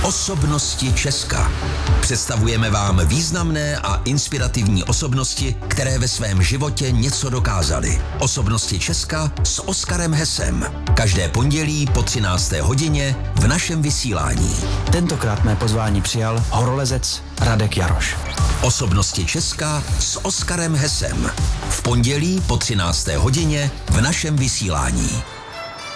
Osobnosti Česka. Představujeme vám významné a inspirativní osobnosti, které ve svém životě něco dokázaly. Osobnosti Česka s Oskarem Hesem. Každé pondělí po 13. hodině v našem vysílání. Tentokrát mé pozvání přijal horolezec Radek Jaroš. Osobnosti Česka s Oskarem Hesem. V pondělí po 13. hodině v našem vysílání.